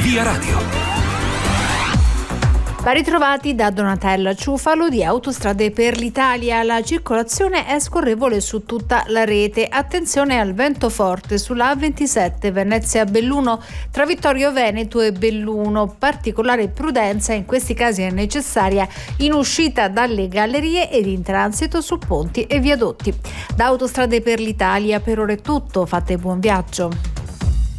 Via Radio. Ben ritrovati da Donatella Ciufalo di Autostrade per l'Italia. La circolazione è scorrevole su tutta la rete. Attenzione al vento forte sulla A27 Venezia-Belluno tra Vittorio Veneto e Belluno. Particolare prudenza in questi casi è necessaria in uscita dalle gallerie ed in transito su ponti e viadotti. Da Autostrade per l'Italia per ora è tutto. Fate buon viaggio.